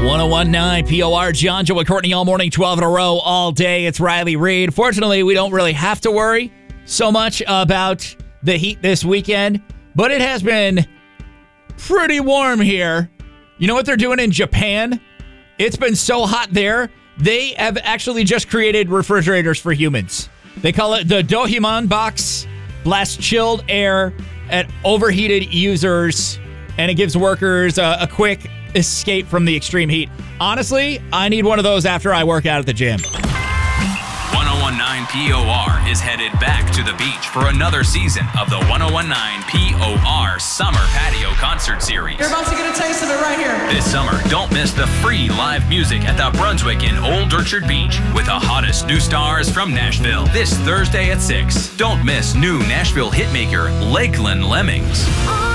1019 POR, John, Joe, and Courtney all morning, 12 in a row, all day. It's Riley Reid. Fortunately, we don't really have to worry so much about the heat this weekend, but it has been pretty warm here. You know what they're doing in Japan? It's been so hot there, they have actually just created refrigerators for humans. They call it the Dohiman box, blasts chilled air at overheated users, and it gives workers a quick escape from the extreme heat. Honestly, I need one of those after I work out at the gym. 1019 POR is headed back to the beach for another season of the 1019 POR Summer Patio Concert Series. You're about to get a taste of it right here. This summer, don't miss the free live music at the Brunswick in Old Orchard Beach with the hottest new stars from Nashville this Thursday at 6. Don't miss new Nashville hitmaker Lakeland Lemmings.